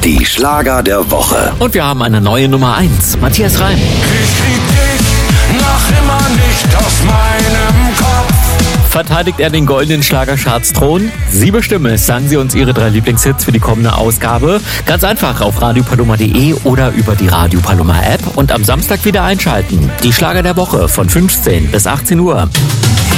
Die Schlager der Woche. Und wir haben eine neue Nummer 1. Matthias Reim. Ich krieg dich noch immer nicht aus meinem Kopf. Verteidigt er den goldenen Schlagercharts-Thron? Sie bestimmen es. Sagen Sie uns Ihre 3 Lieblingshits für die kommende Ausgabe. Ganz einfach auf radiopaloma.de oder über die Radio Paloma App. Und am Samstag wieder einschalten. Die Schlager der Woche von 15 bis 18 Uhr.